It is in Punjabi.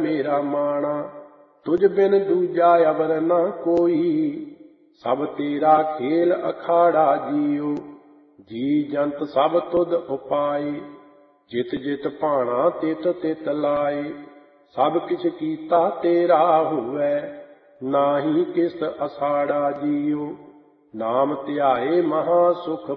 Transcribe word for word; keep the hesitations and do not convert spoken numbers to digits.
ਮੇਰਾ ਮਾਣਾ। ਤੁਝ ਬਿਨ ਦੂਜਾ ਅਵਰ ਨਾ ਕੋਈ, ਸਭ ਤੇਰਾ ਖੇਲ ਅਖਾੜਾ ਜੀਉ। ਜੀ ਜੰਤ ਸਭ ਤੁਧ ਉਪਾਏ, ਜਿਤ ਜਿਤ ਭਾਣਾ ਤਿਤ ਤਿਤ ਲਾਏ। ਸਭ ਕਿਛ ਕੀਤਾ ਤੇਰਾ ਹੋਵੈ, ਨਾਹੀ ਕਿਸ ਅਸਾੜਾ ਜੀਉ। ਨਾਮ ਧਿਆਏ ਮਹਾ ਸੁਖ